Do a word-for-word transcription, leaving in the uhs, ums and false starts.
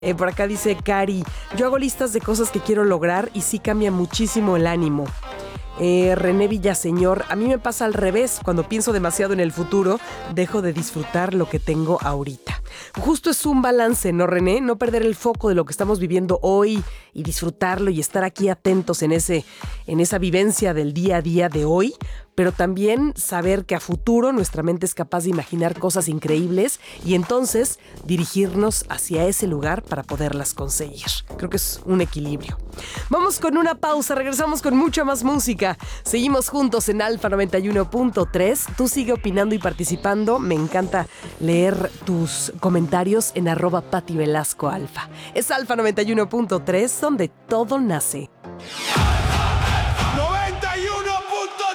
Eh, por acá dice Cari, yo hago listas de cosas que quiero lograr y sí cambia muchísimo el ánimo. Eh, René Villaseñor, a mí me pasa al revés, cuando pienso demasiado en el futuro, dejo de disfrutar lo que tengo ahorita. Justo es un balance, ¿no, René? No perder el foco de lo que estamos viviendo hoy y disfrutarlo y estar aquí atentos en ese, en esa vivencia del día a día de hoy, pero también saber que a futuro nuestra mente es capaz de imaginar cosas increíbles y entonces dirigirnos hacia ese lugar para poderlas conseguir. Creo que es un equilibrio. Vamos con una pausa, regresamos con mucha más música. Seguimos juntos en Alfa noventa y uno punto tres. Tú sigue opinando y participando. Me encanta leer tus comentarios en arroba Pati Velasco Alfa. Es Alfa noventa y uno punto tres, donde todo nace.